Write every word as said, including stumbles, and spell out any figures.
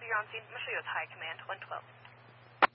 you're on scene. I'm going to show you with high command, one twelve.